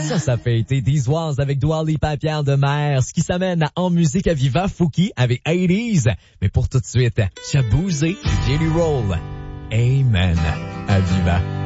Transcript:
Ça fait été These Walls avec Dua Lipa, Pierre Demers, ce qui s'amène En musique à Viva, Fouki avec 80s. Mais pour tout de suite, Shaboozey et Jelly Roll. Amen. À Viva.